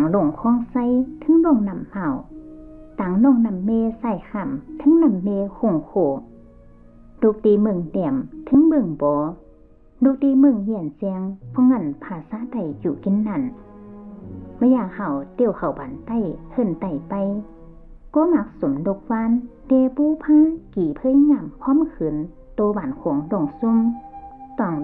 ลงคลองไส้ถึงลงนำเห่าต่างลงนำเมใส่ขำถึงนำเมคงโขลูกดีเมืองเดี่ยมถึงเมืองโบลูกดีเมืองเหียนเสียงพงเงินภาษาไทยอยู่กินนั่นไม่อยากเห่าเตี้ยวเข่าบันใต้เฮิ่นไต่ไปก็มักสมดกวานเดปูผ้ากี่เพยงามพร้อมขืนโตหวานขงดงซุ่มต้อง